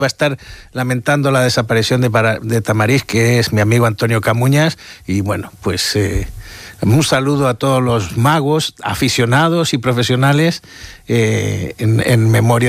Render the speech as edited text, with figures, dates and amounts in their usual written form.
va a estar lamentando la desaparición de Tamariz, que es mi amigo Antonio Camuñas, y bueno, pues un saludo a todos los magos, aficionados y profesionales en memoria